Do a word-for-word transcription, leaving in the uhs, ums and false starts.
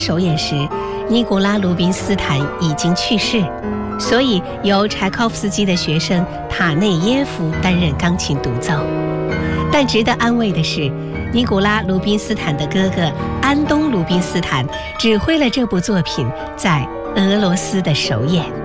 首演时，尼古拉·鲁宾斯坦已经去世，所以由柴可夫斯基的学生塔内耶夫担任钢琴独奏。但值得安慰的是，尼古拉·鲁宾斯坦的哥哥安东·鲁宾斯坦指挥了这部作品在俄罗斯的首演。